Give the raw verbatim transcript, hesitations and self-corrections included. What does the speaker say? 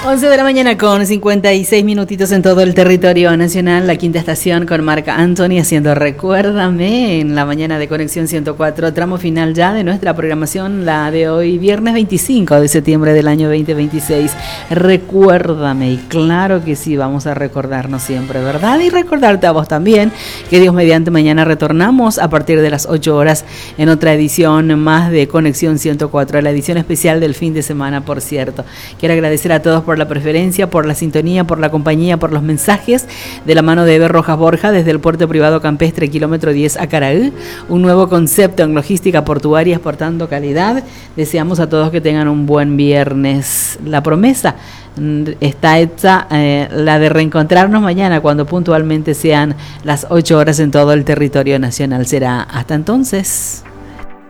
once de la mañana con cincuenta y seis minutitos en todo el territorio nacional, la quinta estación con Marc Anthony haciendo Recuérdame en la mañana de Conexión ciento cuatro, tramo final ya de nuestra programación, la de hoy, viernes veinticinco de septiembre del año veinte veintiséis. Recuérdame, y claro que sí, vamos a recordarnos siempre, ¿verdad? Y recordarte a vos también, que Dios mediante mañana retornamos a partir de las ocho horas en otra edición más de Conexión ciento cuatro, la edición especial del fin de semana, por cierto. Quiero agradecer a todos por la preferencia, por la sintonía, por la compañía, por los mensajes de la mano de Eber Rojas Borja desde el puerto privado campestre kilómetro diez a Caraí, un nuevo concepto en logística portuaria exportando calidad. Deseamos a todos que tengan un buen viernes. La promesa está hecha, eh, la de reencontrarnos mañana cuando puntualmente sean las ocho horas en todo el territorio nacional. Será hasta entonces.